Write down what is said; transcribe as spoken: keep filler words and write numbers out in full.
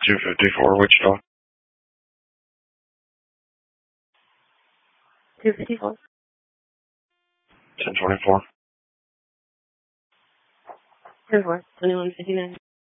two fifty-four, Wichita. two fifty-four. ten twenty-four. ten four. twenty-one fifty-nine.